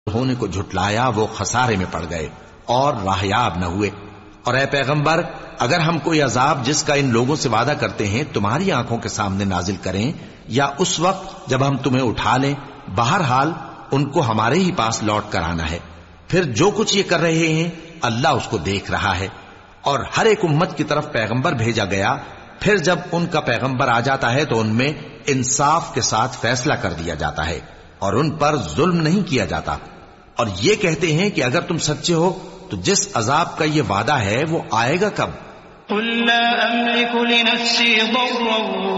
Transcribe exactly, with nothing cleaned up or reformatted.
होने को झुटलाया वो खसारे में पड़ गए और राहयाब न हुए। और ए पैगंबर, अगर हम कोई अजाब जिसका इन लोगों से वादा करते हैं तुम्हारी आंखों के सामने नाजिल करें या उस वक्त जब हम तुम्हें उठा लें, बहरहाल उनको हमारे ही पास लौट कर आना है। फिर जो कुछ ये कर रहे हैं अल्लाह उसको देख रहा है। और हर एक उम्मत की तरफ पैगंबर भेजा गया, फिर जब उनका पैगंबर आ जाता है तो उनमें इंसाफ के साथ फैसला कर दिया जाता है और उन पर जुल्म नहीं किया जाता। और ये कहते हैं कि अगर तुम सच्चे हो तो जिस अजाब का ये वादा है वो आएगा कब?